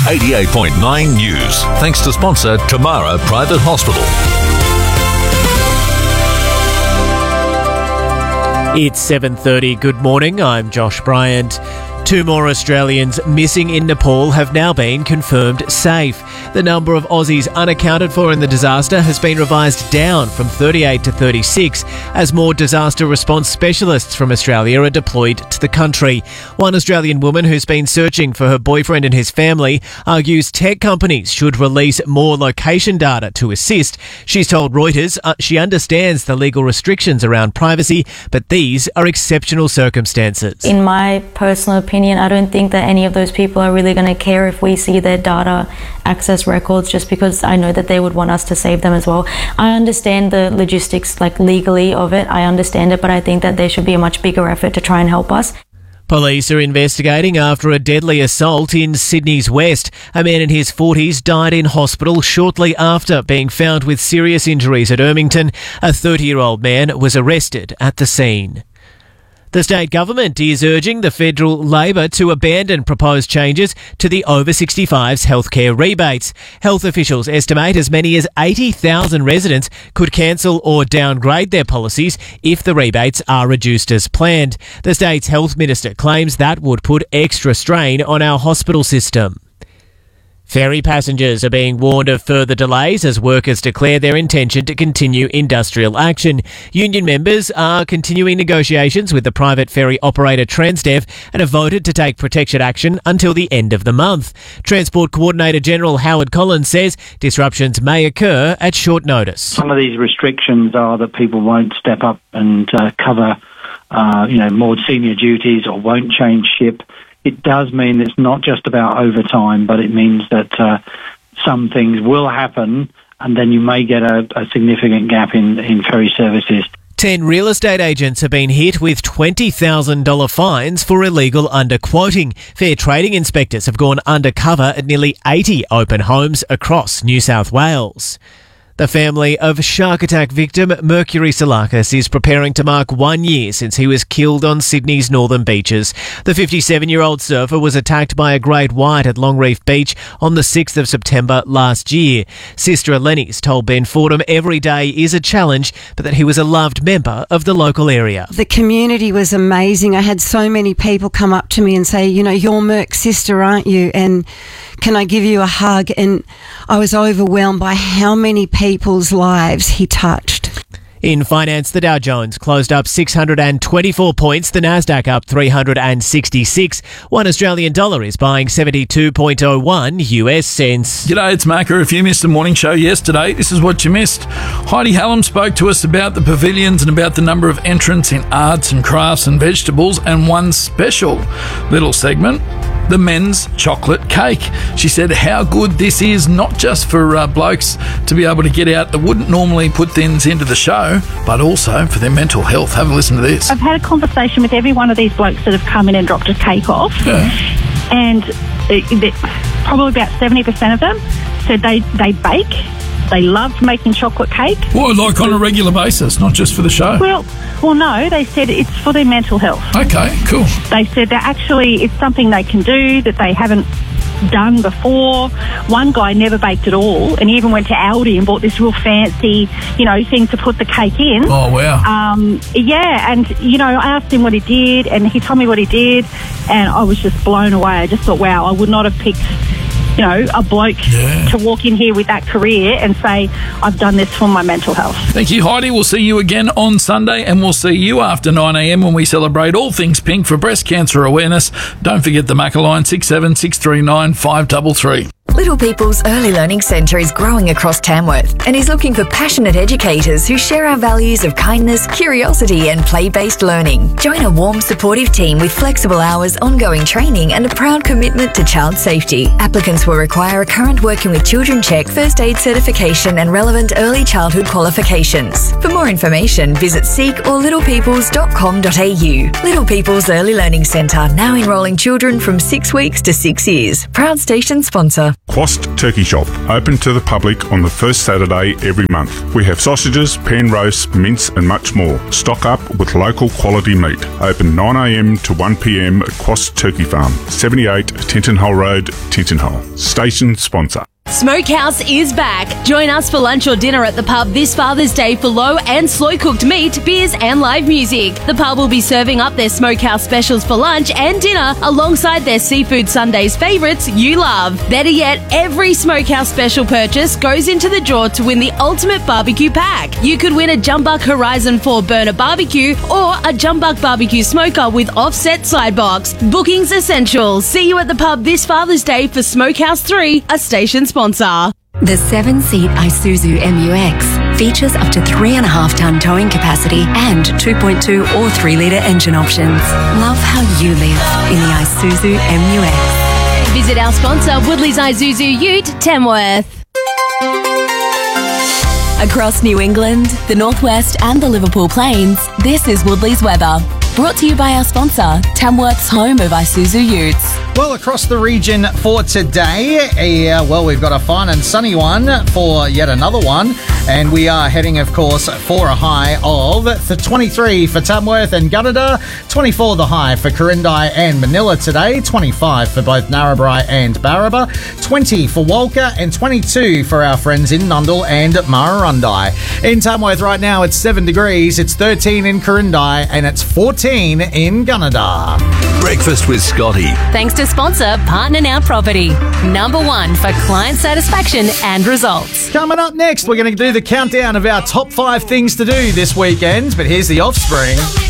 88.9 News. Thanks to sponsor Tamara Private Hospital. It's 7:30. Good morning. I'm Josh Bryant. 2 more Australians missing in Nepal have now been confirmed safe. The number of Aussies unaccounted for in the disaster has been revised down from 38 to 36 as more disaster response specialists from Australia are deployed to the country. One Australian woman who's been searching for her boyfriend and his family argues tech companies should release more location data to assist. She's told Reuters she understands the legal restrictions around privacy, but these are exceptional circumstances. In my personal opinion, I don't think that any of those people are really going to care if we see their data access records, just because I know that they would want us to save them as well. I understand the logistics, legally of it. I understand it, but I think that there should be a much bigger effort to try and help us. Police are investigating after a deadly assault in Sydney's West. A man in his 40s died in hospital shortly after being found with serious injuries at Ermington. A 30-year-old man was arrested at the scene. The state government is urging the federal Labor to abandon proposed changes to the over-65s healthcare rebates. Health officials estimate as many as 80,000 residents could cancel or downgrade their policies if the rebates are reduced as planned. The state's health minister claims that would put extra strain on our hospital system. Ferry passengers are being warned of further delays as workers declare their intention to continue industrial action. Union members are continuing negotiations with the private ferry operator Transdev and have voted to take protection action until the end of the month. Transport Coordinator General Howard Collins says disruptions may occur at short notice. Some of these restrictions are that people won't step up and cover more senior duties or won't change ship. It does mean it's not just about overtime, but it means that some things will happen and then you may get a significant gap in ferry services. 10 real estate agents have been hit with $20,000 fines for illegal underquoting. Fair trading inspectors have gone undercover at nearly 80 open homes across New South Wales. The family of shark attack victim Mercury Salakis is preparing to mark 1 year since he was killed on Sydney's northern beaches. The 57-year-old surfer was attacked by a great white at Longreef Beach on the 6th of September last year. Sister Eleni's told Ben Fordham every day is a challenge, but that he was a loved member of the local area. The community was amazing. I had so many people come up to me and say, you're Merc's sister, aren't you? And can I give you a hug? And I was overwhelmed by how many people's lives he touched. In finance, the Dow Jones closed up 624 points, the Nasdaq up 366. $1 Australian dollar is buying 72.01 US cents. G'day, it's Macca. If you missed the morning show yesterday, this is what you missed. Heidi Hallam spoke to us about the pavilions and about the number of entrants in arts and crafts and vegetables, and one special little segment, the men's chocolate cake. She said how good this is, not just for blokes to be able to get out that wouldn't normally put things into the show, but also for their mental health. Have a listen to this. I've had a conversation with every one of these blokes that have come in and dropped a cake off, and probably about 70% of them said they bake. They loved making chocolate cake. Well, like on a regular basis, not just for the show? Well, no, they said it's for their mental health. Okay, cool. They said that actually it's something they can do that they haven't done before. One guy never baked at all, and he even went to Aldi and bought this real fancy, thing to put the cake in. Oh, wow. I asked him what he did, and he told me what he did, and I was just blown away. I just thought, wow, I would not have picked a bloke to walk in here with that career and say, I've done this for my mental health. Thank you, Heidi. We'll see you again on Sunday, and we'll see you after 9 a.m. when we celebrate all things pink for breast cancer awareness. Don't forget the Macca line, 67639 533. Little People's Early Learning Centre is growing across Tamworth and is looking for passionate educators who share our values of kindness, curiosity and play-based learning. Join a warm, supportive team with flexible hours, ongoing training and a proud commitment to child safety. Applicants will require a current Working with Children check, first aid certification and relevant early childhood qualifications. For more information, visit seek or littlepeoples.com.au. Little People's Early Learning Centre, now enrolling children from 6 weeks to 6 years. Proud station sponsor. Quast Turkey Shop, open to the public on the first Saturday every month. We have sausages, pan roasts, mince and much more. Stock up with local quality meat. Open 9am to 1pm at Quast Turkey Farm, 78 Tenton-Hull Road, Tenton-Hull. Station sponsor. Smokehouse is back. Join us for lunch or dinner at the pub this Father's Day for low and slow cooked meat, beers and live music. The pub will be serving up their Smokehouse specials for lunch and dinner alongside their seafood Sundays favourites you love. Better yet, every Smokehouse special purchase goes into the draw to win the ultimate barbecue pack. You could win a Jumbuck Horizon 4 burner barbecue or a Jumbuck barbecue smoker with offset sidebox. Bookings essential. See you at the pub this Father's Day for Smokehouse 3, a station sponsor. The 7-seat Isuzu MU-X features up to 3.5-ton towing capacity and 2.2 or 3-litre engine options. Love how you live in the Isuzu MU-X. Visit our sponsor, Woodley's Isuzu Ute, Tamworth. Across New England, the Northwest and the Liverpool Plains, this is Woodley's weather. Brought to you by our sponsor, Tamworth's home of Isuzu Utes. Well, across the region for today, we've got a fine and sunny one for yet another one. And we are heading, of course, for a high of 23 for Tamworth and Gunnedah, 24 the high for Corindai and Manila today, 25 for both Narrabri and Barraba, 20 for Walker, and 22 for our friends in Nundle and Murrurundi. In Tamworth right now, it's 7 degrees, it's 13 in Corindai, and it's 14 in Gunnedah. Breakfast with Scotty. Thanks to sponsor Partner Now Property. Number 1 for client satisfaction and results. Coming up next, we're going to do the countdown of our top 5 things to do this weekend, but here's The Offspring.